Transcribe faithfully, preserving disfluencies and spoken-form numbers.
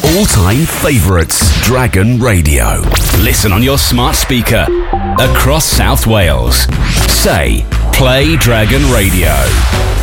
all-time favourites, Dragon Radio. Listen on your smart speaker across South Wales. Say, play Dragon Radio.